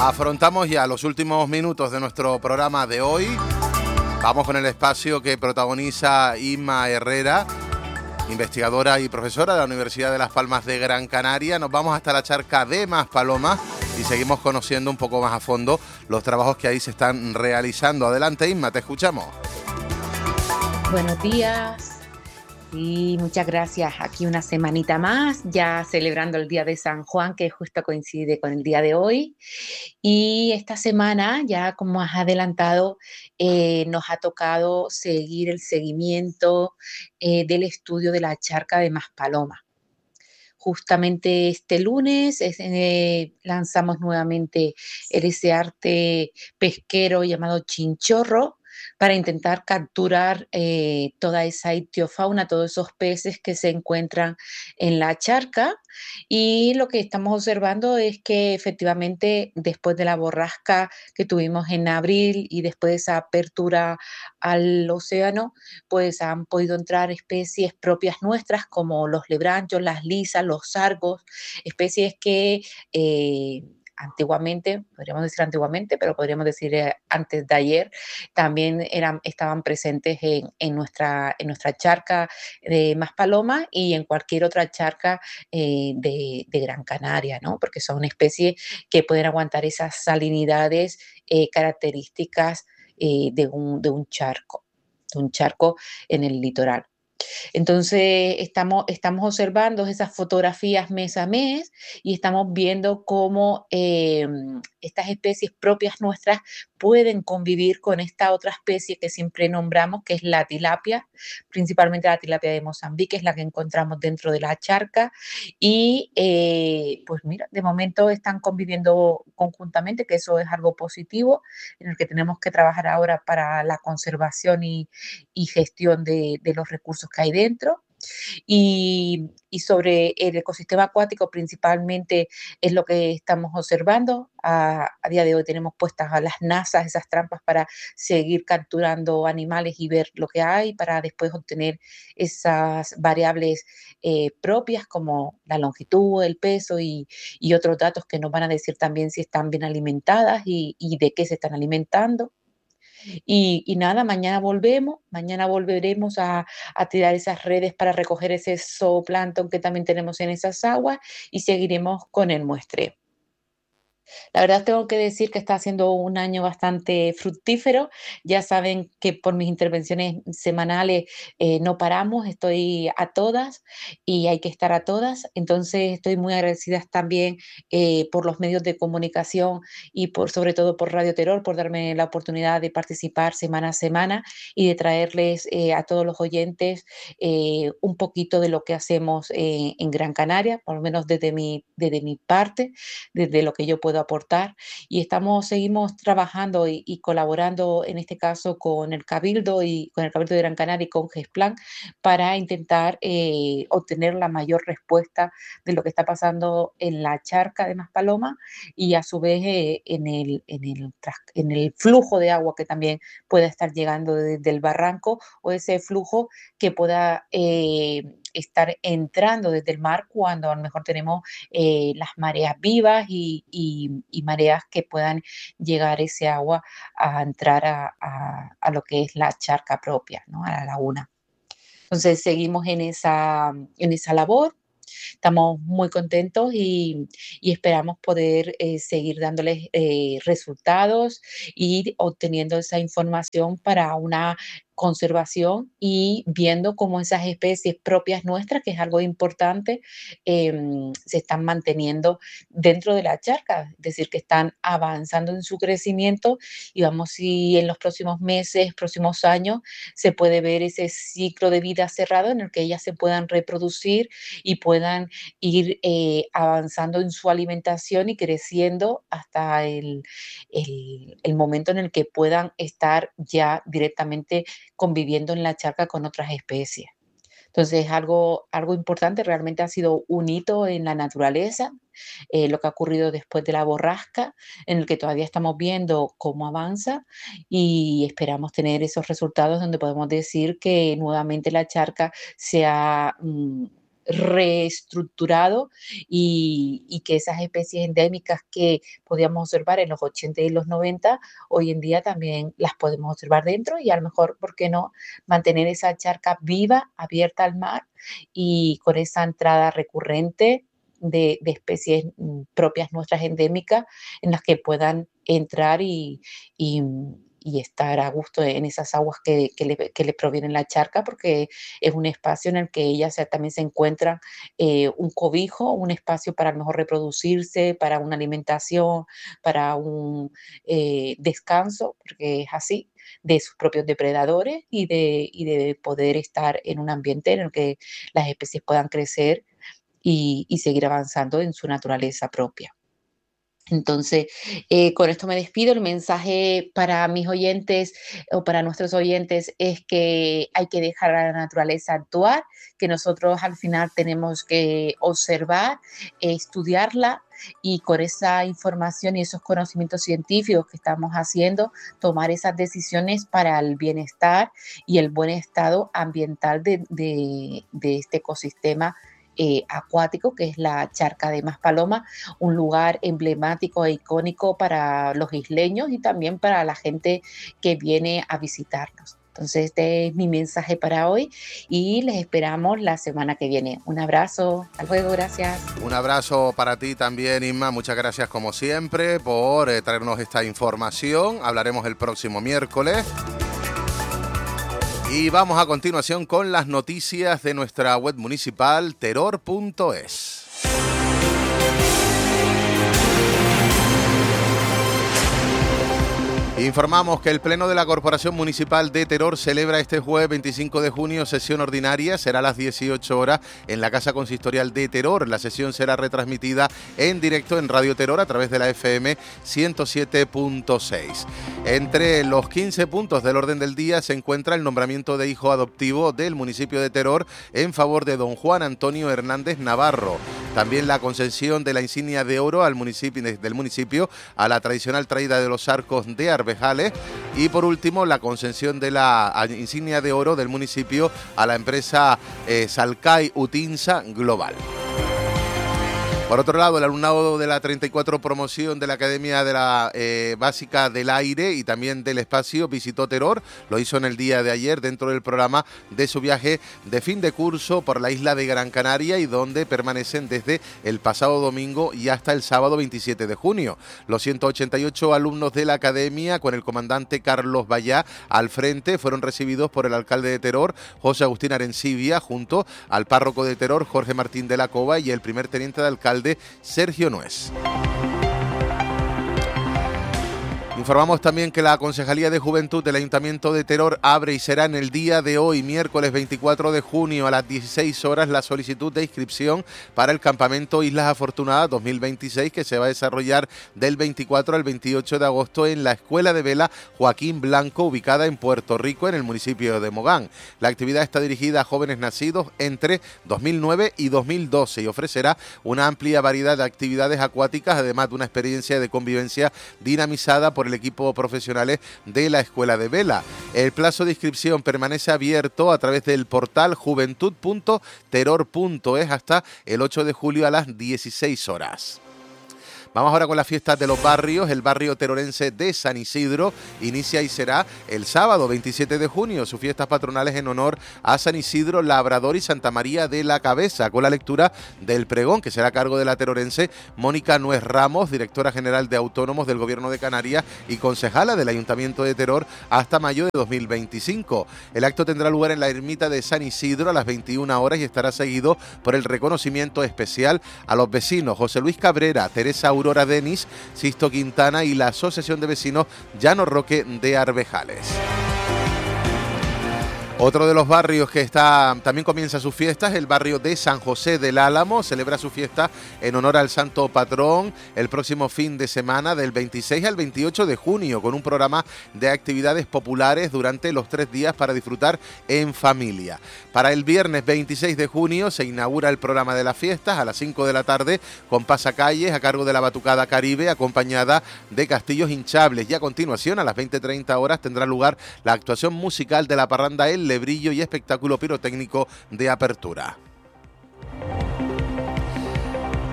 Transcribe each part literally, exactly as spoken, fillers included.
Afrontamos ya los últimos minutos de nuestro programa de hoy. Vamos con el espacio que protagoniza Inma Herrera, investigadora y profesora de la Universidad de Las Palmas de Gran Canaria. Nos vamos hasta la charca de Maspalomas y seguimos conociendo un poco más a fondo los trabajos que ahí se están realizando. Adelante, Inma, te escuchamos. Buenos días. Y muchas gracias. Aquí una semanita más, ya celebrando el Día de San Juan, que justo coincide con el día de hoy. Y esta semana, ya como has adelantado, eh, nos ha tocado seguir el seguimiento eh, del estudio de la charca de Maspalomas. Justamente este lunes eh, lanzamos nuevamente el ese arte pesquero llamado chinchorro, para intentar capturar eh, toda esa ictiofauna, todos esos peces que se encuentran en la charca. Y lo que estamos observando es que efectivamente después de la borrasca que tuvimos en abril y después de esa apertura al océano, pues han podido entrar especies propias nuestras como los lebranchos, las lisas, los sargos, especies que eh, antiguamente, podríamos decir antiguamente, pero podríamos decir eh, antes de ayer, también eran, estaban presentes en, en, nuestra, en nuestra charca de Maspalomas y en cualquier otra charca eh, de, de Gran Canaria, ¿no? Porque son especies que pueden aguantar esas salinidades eh, características eh, de, un, de un charco, de un charco en el litoral. Entonces, estamos, estamos observando esas fotografías mes a mes y estamos viendo cómo eh, estas especies propias nuestras pueden convivir con esta otra especie que siempre nombramos, que es la tilapia, principalmente la tilapia de Mozambique, es la que encontramos dentro de la charca. Y eh, pues mira, de momento están conviviendo conjuntamente, que eso es algo positivo, en el que tenemos que trabajar ahora para la conservación y, y gestión de, de los recursos que hay dentro. Y, y sobre el ecosistema acuático principalmente es lo que estamos observando. A, a día de hoy tenemos puestas a las nazas esas trampas para seguir capturando animales y ver lo que hay, para después obtener esas variables eh, propias como la longitud, el peso y, y otros datos que nos van a decir también si están bien alimentadas y, y de qué se están alimentando. Y, y nada, mañana volvemos, mañana volveremos a, a tirar esas redes para recoger ese zooplancton que también tenemos en esas aguas y seguiremos con el muestreo. La verdad tengo que decir que está siendo un año bastante fructífero. Ya saben que por mis intervenciones semanales eh, no paramos, estoy a todas y hay que estar a todas. Entonces estoy muy agradecida también eh, por los medios de comunicación y por, sobre todo por Radio Terror, por darme la oportunidad de participar semana a semana y de traerles eh, a todos los oyentes eh, un poquito de lo que hacemos eh, en Gran Canaria, por lo menos desde mi, desde mi parte, desde lo que yo puedo aportar. Y estamos, seguimos trabajando y, y colaborando en este caso con el Cabildo y con el Cabildo de Gran Canaria y con GESPLAN para intentar eh, obtener la mayor respuesta de lo que está pasando en la charca de Maspalomas y a su vez eh, en, el, en, el, en el flujo de agua que también pueda estar llegando desde el barranco o ese flujo que pueda eh, estar entrando desde el mar cuando a lo mejor tenemos eh, las mareas vivas y, y, y mareas que puedan llegar ese agua a entrar a, a, a lo que es la charca propia, ¿no? A la laguna. Entonces seguimos en esa, en esa labor. Estamos muy contentos y, y esperamos poder eh, seguir dándoles eh, resultados y obteniendo esa información para una conservación y viendo cómo esas especies propias nuestras, que es algo importante, eh, se están manteniendo dentro de la charca, es decir, que están avanzando en su crecimiento y vamos si en los próximos meses, próximos años, se puede ver ese ciclo de vida cerrado en el que ellas se puedan reproducir y puedan ir eh, avanzando en su alimentación y creciendo hasta el, el, el momento en el que puedan estar ya directamente conviviendo en la charca con otras especies. Entonces, algo, algo importante, realmente ha sido un hito en la naturaleza, eh, lo que ha ocurrido después de la borrasca, en el que todavía estamos viendo cómo avanza y esperamos tener esos resultados donde podemos decir que nuevamente la charca se ha, mmm, reestructurado y, y que esas especies endémicas que podíamos observar en los ochenta y los noventa, hoy en día también las podemos observar dentro y a lo mejor, ¿por qué no?, mantener esa charca viva, abierta al mar y con esa entrada recurrente de, de especies propias nuestras endémicas en las que puedan entrar y, y y estar a gusto en esas aguas que, que, le, que le provienen la charca, porque es un espacio en el que ellas también se encuentran eh, un cobijo, un espacio para a lo mejor reproducirse, para una alimentación, para un eh, descanso, porque es así, de sus propios depredadores y de, y de poder estar en un ambiente en el que las especies puedan crecer y, y seguir avanzando en su naturaleza propia. Entonces, eh, con esto me despido. El mensaje para mis oyentes o para nuestros oyentes es que hay que dejar a la naturaleza actuar, que nosotros al final tenemos que observar, eh, estudiarla y con esa información y esos conocimientos científicos que estamos haciendo, tomar esas decisiones para el bienestar y el buen estado ambiental de, de, de este ecosistema Eh, acuático, que es la Charca de Maspalomas, un lugar emblemático e icónico para los isleños y también para la gente que viene a visitarnos. Entonces, este es mi mensaje para hoy y les esperamos la semana que viene. Un abrazo, hasta luego, gracias. Un abrazo para ti también, Inma. Muchas gracias como siempre por eh, traernos esta información. Hablaremos el próximo miércoles. Y vamos a continuación con las noticias de nuestra web municipal, teror punto es. Informamos que el Pleno de la Corporación Municipal de Teror celebra este jueves veinticinco de junio sesión ordinaria. Será a las dieciocho horas en la Casa Consistorial de Teror. La sesión será retransmitida en directo en Radio Teror a través de la F M ciento siete punto seis. Entre los quince puntos del orden del día se encuentra el nombramiento de hijo adoptivo del municipio de Teror en favor de don Juan Antonio Hernández Navarro. También la concesión de la insignia de oro al municipio, del municipio a la tradicional traída de los arcos de Arbejales. Y por último, la concesión de la insignia de oro del municipio a la empresa eh, Salcay Utinsa Global. Por otro lado, el alumnado de la treinta y cuatro promoción de la Academia de la eh, Básica del Aire y también del Espacio visitó Teror. Lo hizo en el día de ayer dentro del programa de su viaje de fin de curso por la isla de Gran Canaria y donde permanecen desde el pasado domingo y hasta el sábado veintisiete de junio. Los ciento ochenta y ocho alumnos de la Academia, con el comandante Carlos Vallá al frente, fueron recibidos por el alcalde de Teror, José Agustín Arencibia, junto al párroco de Teror, Jorge Martín de la Cova, y el primer teniente de alcalde, Sergio Nuez. Informamos también que la Concejalía de Juventud del Ayuntamiento de Teror abre y será en el día de hoy, miércoles veinticuatro de junio, a las dieciséis horas, la solicitud de inscripción para el campamento Islas Afortunadas dos mil veintiséis, que se va a desarrollar del veinticuatro al veintiocho de agosto en la Escuela de Vela Joaquín Blanco, ubicada en Puerto Rico, en el municipio de Mogán. La actividad está dirigida a jóvenes nacidos entre dos mil nueve y dos mil doce y ofrecerá una amplia variedad de actividades acuáticas, además de una experiencia de convivencia dinamizada por el equipo profesionales de la Escuela de Vela. El plazo de inscripción permanece abierto a través del portal juventud punto teror punto es hasta el ocho de julio a las dieciséis horas. Vamos ahora con las fiestas de los barrios. El barrio terorense de San Isidro inicia y será el sábado veintisiete de junio sus fiestas patronales en honor a San Isidro Labrador y Santa María de la Cabeza, con la lectura del pregón que será a cargo de la terorense Mónica Nuez Ramos, directora general de Autónomos del Gobierno de Canarias y concejala del Ayuntamiento de Teror hasta mayo de dos mil veinticinco. El acto tendrá lugar en la ermita de San Isidro a las veintiuna horas y estará seguido por el reconocimiento especial a los vecinos José Luis Cabrera, Teresa Aurora Denis, Sisto Quintana y la Asociación de Vecinos Llano Roque de Arbejales. Otro de los barrios que está también comienza sus fiestas, el barrio de San José del Álamo, celebra su fiesta en honor al santo patrón el próximo fin de semana del veintiséis al veintiocho de junio, con un programa de actividades populares durante los tres días para disfrutar en familia. Para el viernes veintiséis de junio se inaugura el programa de las fiestas a las cinco de la tarde con pasacalles a cargo de la Batucada Caribe, acompañada de castillos hinchables, y a continuación a las veinte treinta horas tendrá lugar la actuación musical de la parranda El Lebrillo y espectáculo pirotécnico de apertura.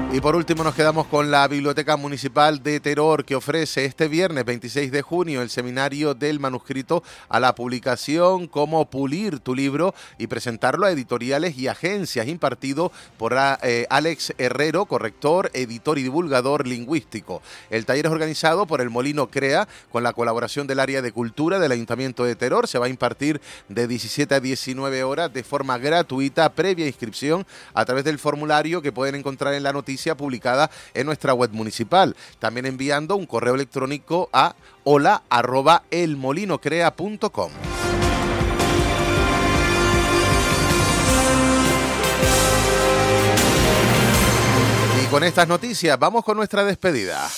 Y por último nos quedamos con la Biblioteca Municipal de Teror, que ofrece este viernes veintiséis de junio el seminario del manuscrito a la publicación, cómo pulir tu libro y presentarlo a editoriales y agencias, impartido por eh, Alex Herrero, corrector, editor y divulgador lingüístico. El taller es organizado por el Molino Crea con la colaboración del área de cultura del Ayuntamiento de Teror. Se va a impartir de diecisiete a diecinueve horas de forma gratuita, previa inscripción, a través del formulario que pueden encontrar en la noticia publicada en nuestra web municipal. También enviando un correo electrónico a hola arroba elmolinocrea punto com. Y con estas noticias vamos con nuestra despedida.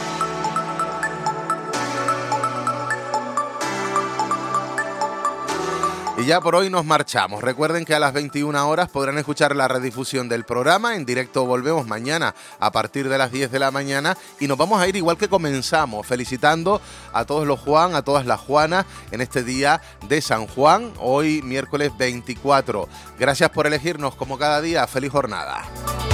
Y ya por hoy nos marchamos. Recuerden que a las veintiuna horas podrán escuchar la redifusión del programa. En directo volvemos mañana a partir de las diez de la mañana y nos vamos a ir igual que comenzamos, felicitando a todos los Juan, a todas las Juanas en este día de San Juan, hoy miércoles veinticuatro. Gracias por elegirnos como cada día. Feliz jornada.